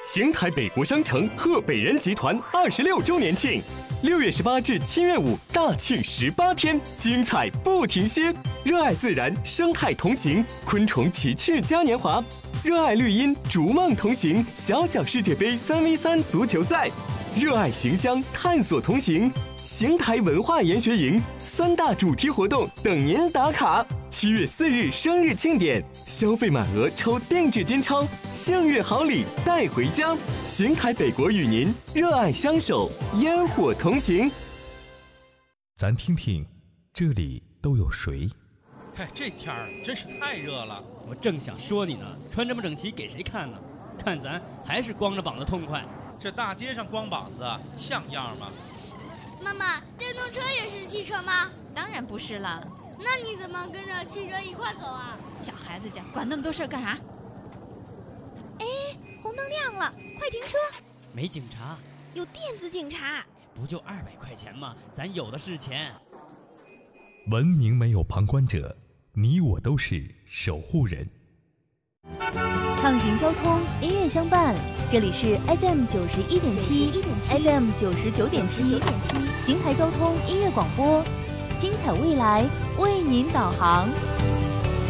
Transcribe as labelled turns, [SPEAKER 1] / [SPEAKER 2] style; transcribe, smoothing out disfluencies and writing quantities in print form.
[SPEAKER 1] 邢台北国商城贺北人集团26周年庆，6月18至7月5大庆18天，精彩不停歇。热爱自然，生态同行，昆虫奇趣嘉年华；热爱绿荫，逐梦同行，小小世界杯3v3足球赛；热爱形象，探索同行。邢台文化研学营3大主题活动等您打卡。7月4日生日庆典，消费满额抽定制金钞，幸运好礼带回家。邢台北国与您热爱相守，烟火同行。
[SPEAKER 2] 咱听听，这里都有谁？
[SPEAKER 3] 嘿，这天儿真是太热了。
[SPEAKER 4] 我正想说你呢，穿这么整齐给谁看呢？看咱还是光着膀子痛快。
[SPEAKER 3] 这大街上光膀子像样吗？
[SPEAKER 5] 妈妈，电动车也是汽车吗？
[SPEAKER 6] 当然不是了。
[SPEAKER 5] 那你怎么跟着汽车一块走啊？
[SPEAKER 6] 小孩子家管那么多事儿干啥？哎，红灯亮了，快停车！
[SPEAKER 4] 没警察，
[SPEAKER 6] 有电子警察。
[SPEAKER 4] 不就200块钱吗？咱有的是钱。
[SPEAKER 2] 文明没有旁观者，你我都是守护人。
[SPEAKER 7] 畅行交通，音乐相伴，这里是 FM 91.7 FM 99.7邢台交通音乐广播，精彩未来为您导航。